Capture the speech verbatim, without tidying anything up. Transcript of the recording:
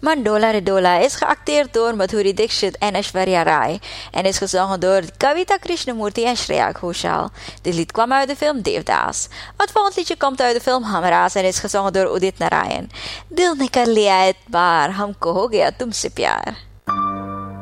Mandola Redola is geacteerd door Madhuri Dixit en Aishwarya Rai en is gezongen door Kavita Krishnamurti en Shreya Ghoshal. Dit lied kwam uit de film Devdas. Het volgende liedje komt uit de film Hamras en is gezongen door Udit Narayan. Dil nikar liya etbaar, humko ho gaya tumse pyar.